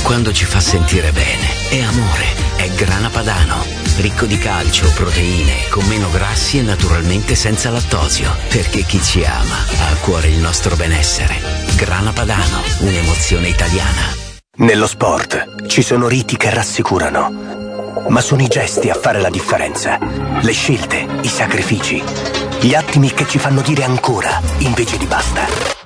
quando ci fa sentire bene. È amore, è Grana Padano, ricco di calcio, proteine, con meno grassi e naturalmente senza lattosio, perché chi ci ama ha a cuore il nostro benessere. Grana Padano, un'emozione italiana. Nello sport ci sono riti che rassicurano, ma sono i gesti a fare la differenza. Le scelte, i sacrifici, gli attimi che ci fanno dire ancora invece di basta.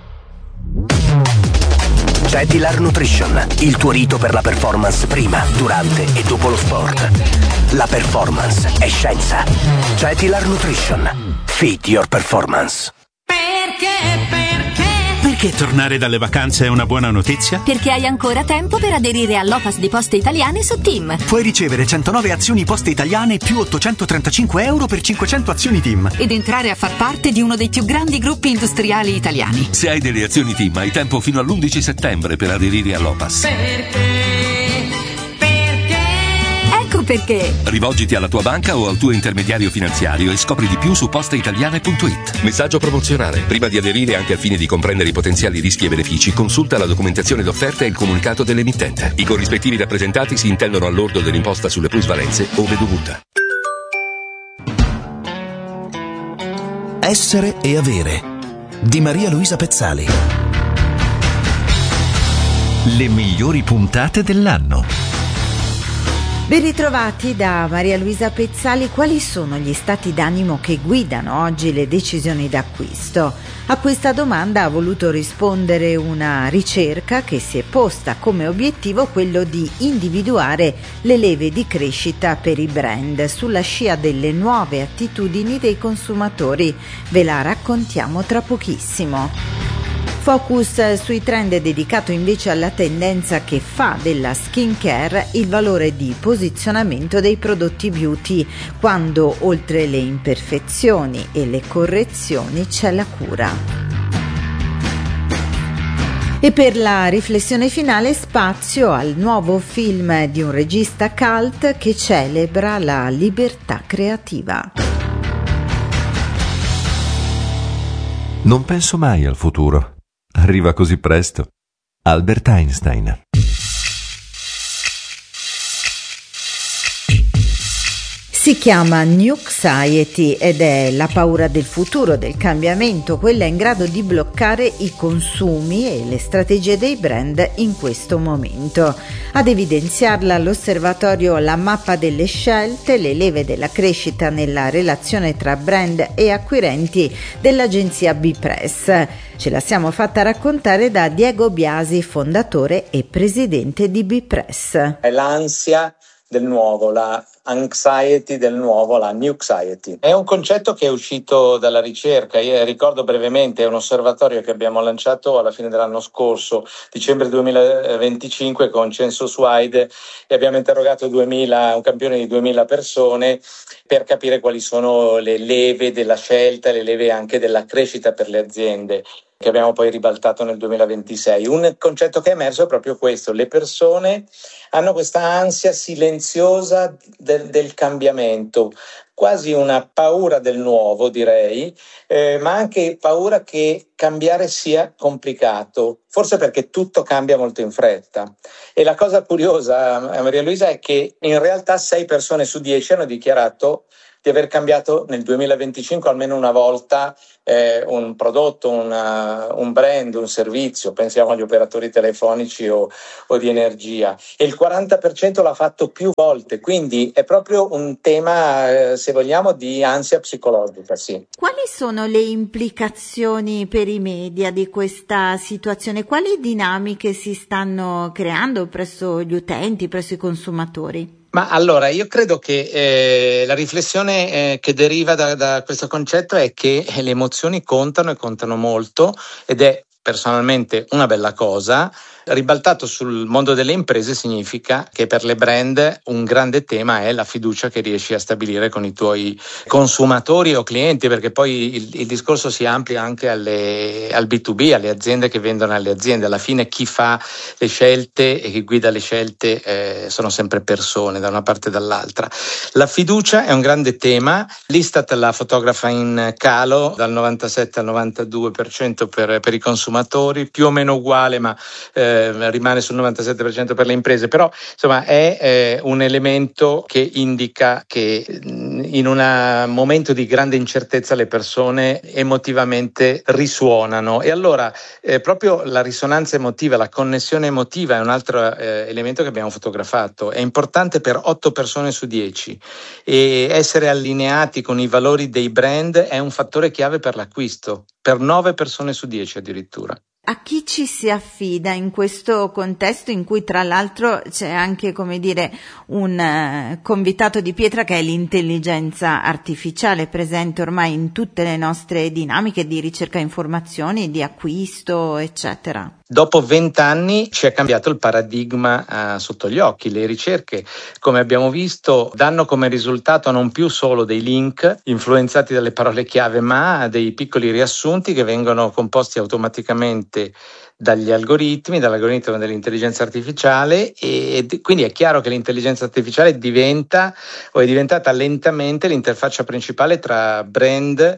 Cetilar Nutrition, il tuo rito per la performance prima, durante e dopo lo sport. La performance è scienza. Cetilar Nutrition. Feed your performance. Perché tornare dalle vacanze è una buona notizia? Perché hai ancora tempo per aderire all'Opas di Poste Italiane su TIM. Puoi ricevere 109 azioni Poste Italiane più 835 euro per 500 azioni TIM. Ed entrare a far parte di uno dei più grandi gruppi industriali italiani. Se hai delle azioni TIM hai tempo fino all'11 settembre per aderire all'Opas. Perché? Rivolgiti alla tua banca o al tuo intermediario finanziario e scopri di più su posteitaliane.it. Messaggio promozionale. Prima di aderire, anche al fine di comprendere i potenziali rischi e benefici, consulta la documentazione d'offerta e il comunicato dell'emittente. I corrispettivi rappresentati si intendono al lordo dell'imposta sulle plusvalenze ove dovuta. Essere e avere di Maria Luisa Pezzali. Le migliori puntate dell'anno. Ben ritrovati da Maria Luisa Pezzali. Quali sono gli stati d'animo che guidano oggi le decisioni d'acquisto? A questa domanda ha voluto rispondere una ricerca che si è posta come obiettivo quello di individuare le leve di crescita per i brand sulla scia delle nuove attitudini dei consumatori. Ve la raccontiamo tra pochissimo. Focus sui trend è dedicato invece alla tendenza che fa della skincare il valore di posizionamento dei prodotti beauty, quando oltre le imperfezioni e le correzioni c'è la cura. E per la riflessione finale spazio al nuovo film di un regista cult che celebra la libertà creativa. Non penso mai al futuro. Arriva così presto. Albert Einstein. Si chiama Newxiety ed è la paura del futuro, del cambiamento, quella in grado di bloccare i consumi e le strategie dei brand in questo momento. Ad evidenziarla l'osservatorio La mappa delle scelte, le leve della crescita nella relazione tra brand e acquirenti dell'agenzia B-Press. Ce la siamo fatta raccontare da Diego Biasi, fondatore e presidente di B-Press. È l'ansia del nuovo, la anxiety del nuovo, la newxiety. È un concetto che è uscito dalla ricerca. Io ricordo brevemente, è un osservatorio che abbiamo lanciato alla fine dell'anno scorso, dicembre 2025, con Census Wide, e abbiamo interrogato un campione di 2000 persone per capire quali sono le leve della scelta, le leve anche della crescita per le aziende, che abbiamo poi ribaltato nel 2026. Un concetto che è emerso è proprio questo: le persone hanno questa ansia silenziosa del cambiamento, quasi una paura del nuovo, direi, ma anche paura che cambiare sia complicato, forse perché tutto cambia molto in fretta. E la cosa curiosa, Maria Luisa, è che in realtà 6 persone su 10 hanno dichiarato di aver cambiato nel 2025 almeno una volta un prodotto, un brand, un servizio. Pensiamo agli operatori telefonici o di energia, e il 40% l'ha fatto più volte, quindi è proprio un tema, se vogliamo, di ansia psicologica. Sì. Quali sono le implicazioni per i media di questa situazione? Quali dinamiche si stanno creando presso gli utenti, presso i consumatori? Ma allora, io credo che la riflessione che deriva da questo concetto è che le emozioni contano e contano molto, ed è personalmente una bella cosa. Ribaltato sul mondo delle imprese significa che per le brand un grande tema è la fiducia che riesci a stabilire con i tuoi consumatori o clienti, perché poi il discorso si amplia anche al B2B, alle aziende che vendono alle aziende. Alla fine chi fa le scelte e chi guida le scelte sono sempre persone, da una parte e dall'altra. La fiducia è un grande tema. L'Istat la fotografa in calo dal 97 al 92% per i consumatori, più o meno uguale, ma rimane sul 97% per le imprese, però insomma è un elemento che indica che in un momento di grande incertezza le persone emotivamente risuonano, e allora proprio la risonanza emotiva, la connessione emotiva è un altro elemento che abbiamo fotografato. È importante per 8 persone su 10 e essere allineati con i valori dei brand è un fattore chiave per l'acquisto, per 9 persone su 10 addirittura. A chi ci si affida in questo contesto in cui tra l'altro c'è anche, come dire, un convitato di pietra che è l'intelligenza artificiale, presente ormai in tutte le nostre dinamiche di ricerca informazioni, di acquisto, eccetera? Dopo 20 anni ci è cambiato il paradigma sotto gli occhi. Le ricerche, come abbiamo visto, danno come risultato non più solo dei link influenzati dalle parole chiave, ma dei piccoli riassunti che vengono composti automaticamente dall'algoritmo dell'intelligenza artificiale, e quindi è chiaro che l'intelligenza artificiale è diventata lentamente l'interfaccia principale tra brand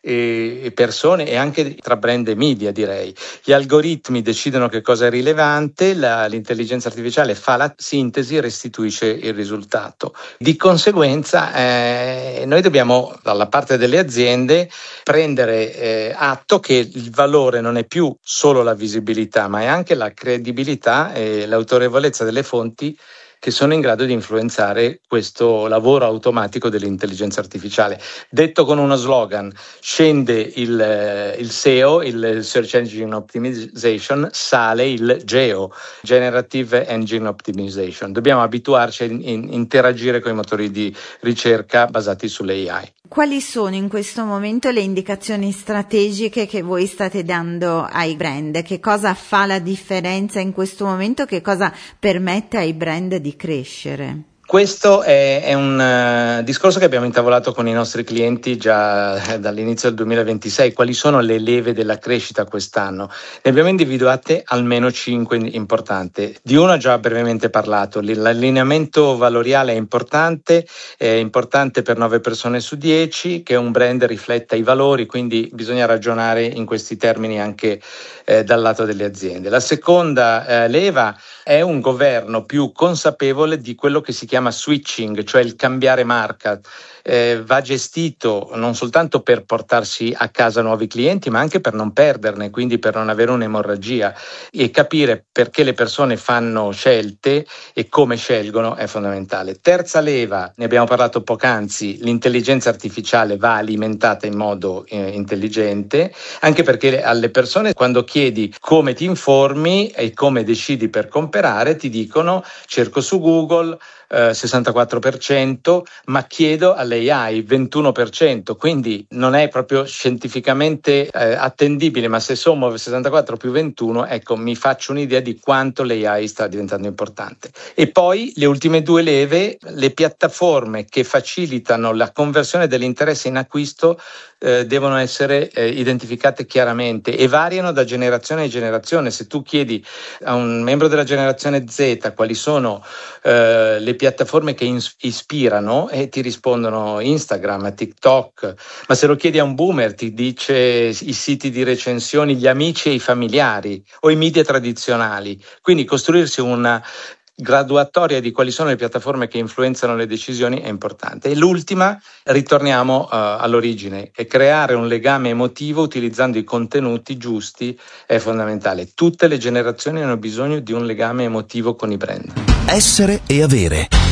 e persone, e anche tra brand e media, direi. Gli algoritmi decidono che cosa è rilevante, l'intelligenza artificiale fa la sintesi e restituisce il risultato. Di conseguenza noi dobbiamo, dalla parte delle aziende, prendere atto che il valore non è più solo la visibilità, ma è anche la credibilità e l'autorevolezza delle fonti che sono in grado di influenzare questo lavoro automatico dell'intelligenza artificiale. Detto con uno slogan: scende il SEO, il Search Engine Optimization, sale il GEO, Generative Engine Optimization. Dobbiamo abituarci a interagire con i motori di ricerca basati sull'AI. Quali sono in questo momento le indicazioni strategiche che voi state dando ai brand? Che cosa fa la differenza in questo momento? Che cosa permette ai brand di crescere? Questo è un discorso che abbiamo intavolato con i nostri clienti già dall'inizio del 2026. Quali sono le leve della crescita quest'anno? Ne abbiamo individuate almeno 5 importanti. Di uno ho già brevemente parlato: l'allineamento valoriale è importante per 9 persone su 10, che un brand rifletta i valori, quindi bisogna ragionare in questi termini anche dal lato delle aziende. La seconda leva è un governo più consapevole di quello che si chiama switching, cioè il cambiare marca. Va gestito non soltanto per portarsi a casa nuovi clienti, ma anche per non perderne, quindi per non avere un'emorragia, e capire perché le persone fanno scelte e come scelgono è fondamentale. Terza leva, ne abbiamo parlato poc'anzi: l'intelligenza artificiale va alimentata in modo intelligente, anche perché alle persone, quando chiedi come ti informi e come decidi per comprare, ti dicono: cerco su Google, 64%, ma chiedo all'AI, 21%, quindi non è proprio scientificamente attendibile, ma se sommo 64 più 21, ecco, mi faccio un'idea di quanto l'AI sta diventando importante. E poi le ultime 2 leve, le piattaforme che facilitano la conversione dell'interesse in acquisto devono essere identificate chiaramente e variano da generazione a generazione. Se tu chiedi a un membro della generazione Z quali sono le piattaforme che ispirano, e ti rispondono Instagram, TikTok, ma se lo chiedi a un boomer ti dice i siti di recensioni, gli amici e i familiari, o i media tradizionali. Quindi costruirsi una graduatoria di quali sono le piattaforme che influenzano le decisioni è importante. E l'ultima, ritorniamo all'origine, e creare un legame emotivo utilizzando i contenuti giusti è fondamentale. Tutte le generazioni hanno bisogno di un legame emotivo con i brand. Essere e avere.